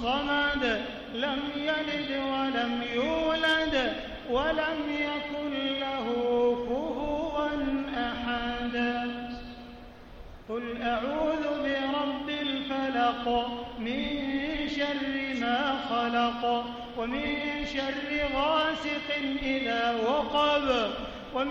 الصمد لم يلد ولم يولد ولم يكن له كفوا أحد. قل أعوذ برب الفلق من شر ما خلق ومن شر غاسق إذا وقب